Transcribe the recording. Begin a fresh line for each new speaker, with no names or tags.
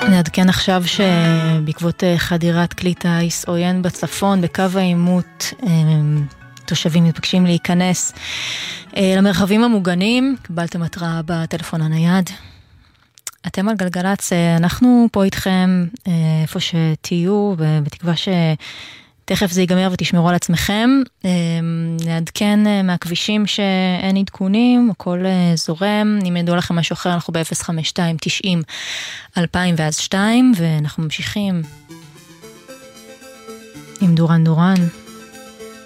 נעדכן עכשיו שבעקבות חדירת כלי טיס עוין בצפון, בקו העימות, תושבים מתבקשים להיכנס למרחבים המוגנים. קיבלתם התראה בטלפון הנייד. אתם על גלגלץ, אנחנו פה איתכם איפה שתהיו, בתקווה שתכף זה ייגמר ותשמרו על עצמכם. נעדכן מהכבישים שאין עדכונים, הכל זורם. אם ידעו לכם משהו אחר, אנחנו ב-052-90-2002, ואנחנו ממשיכים עם דורן דורן.